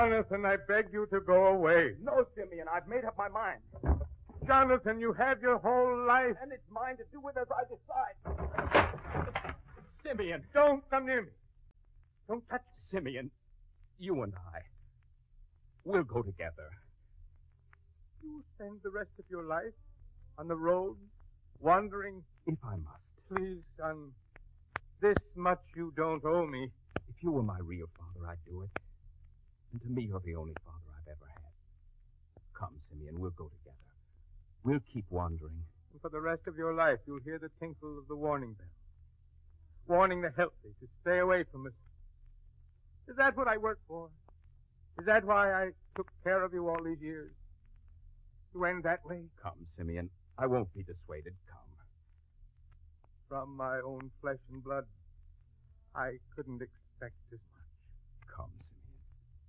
Jonathan, I beg you to go away. No, Simeon, I've made up my mind. Jonathan, you had your whole life. And it's mine to do with as I decide. Simeon! Don't come near me. Don't touch me. Simeon, you and I, we'll go together. You will spend the rest of your life on the road, wandering. If I must. Please, son, this much you don't owe me. If you were my real father, I'd do it. And to me, you're the only father I've ever had. Come, Simeon, we'll go together. We'll keep wandering. And for the rest of your life, you'll hear the tinkle of the warning bell, warning the healthy to stay away from us. Is that what I work for? Is that why I took care of you all these years? To end that way? Come, Simeon. I won't be dissuaded. Come. From my own flesh and blood, I couldn't expect as much. Come, Simeon.